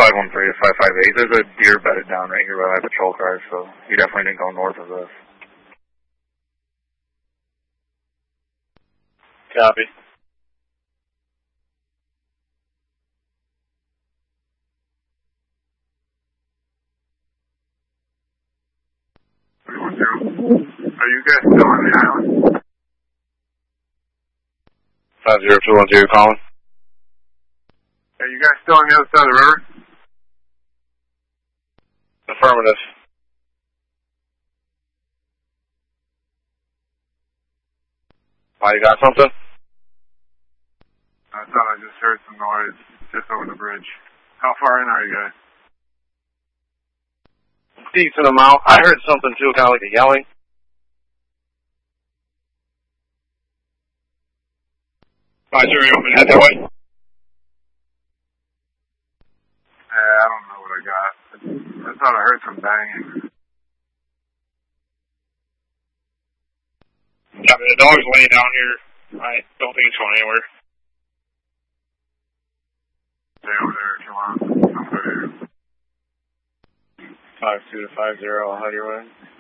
slide 13 to 558. There's a deer bedded down right here by my patrol car, so you definitely didn't go north of this. Copy. Are you guys still on the island? 50212 calling. Are you guys still on the other side of the river? Affirmative. Oh, you got something? I thought I just heard some noise just over the bridge. How far in are you guys? Decent amount. I heard something too, kind of like a yelling. Open, head that way. I don't know what I got. I thought I heard some banging. Copy. The dog's laying down here. I don't think it's going anywhere. Stay over there if you want. I'm good here. 52 to 50, I'll head your way.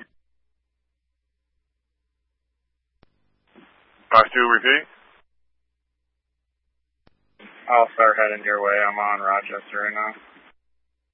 52, repeat. I'll start heading your way. I'm on Rochester right now.